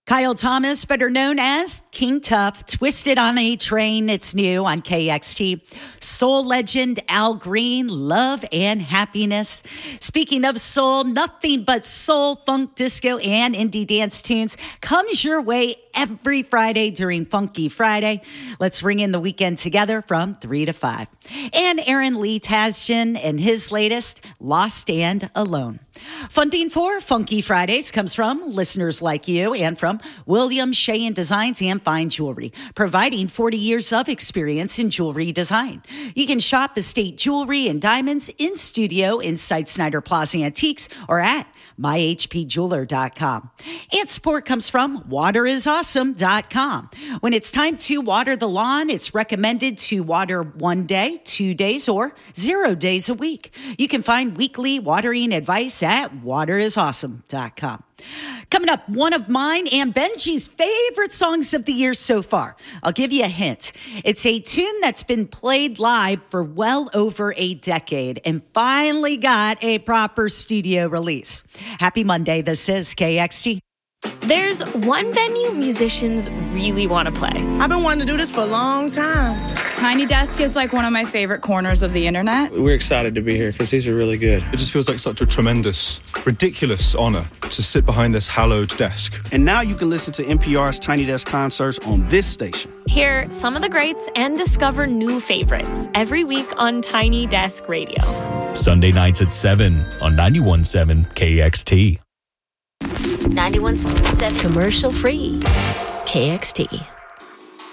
Kyle Thomas, better known as King Tuff, Twisted on a Train. It's new on KXT. Soul legend Al Green, Love and Happiness. Speaking of soul, nothing but soul, funk, disco, and indie dance tunes comes your way every Friday during Funky Friday. Let's ring in the weekend together from 3 to 5. And Aaron Lee Tasjan and his latest, Lost and Alone. Funding for Funky Fridays comes from listeners like you and from William Sheehan Designs and Fine Jewelry, providing 40 years of experience in jewelry design. You can shop estate jewelry and diamonds in studio inside Snyder Plaza Antiques or at myhpjeweler.com. And support comes from waterisawesome.com. When it's time to water the lawn, it's recommended to water 1 day, 2 days, or 0 days a week. You can find weekly watering advice at waterisawesome.com. Coming up, one of mine and Benji's favorite songs of the year so far. I'll give you a hint. It's a tune that's been played live for well over a decade and finally got a proper studio release. Happy Monday. This is KXT. There's one venue musicians really want to play. I've been wanting to do this for a long time. Tiny Desk is like one of my favorite corners of the internet. We're excited to be here because these are really good. It just feels like such a tremendous, ridiculous honor to sit behind this hallowed desk. And now you can listen to NPR's Tiny Desk concerts on this station. Hear some of the greats and discover new favorites every week on Tiny Desk Radio. Sunday nights at 7 on 91.7 KXT. 91.7 commercial free. KXT.